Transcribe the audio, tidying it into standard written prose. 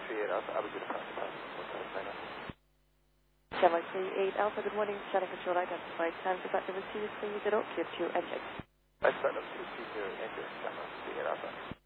38 Alpha, Abu Ghraib, what kind of sign up? 738 Alpha, good morning. Channel control identified. Time to start the receive, please. 0 Q2 engine. I start up 220 enter, 38 Alpha.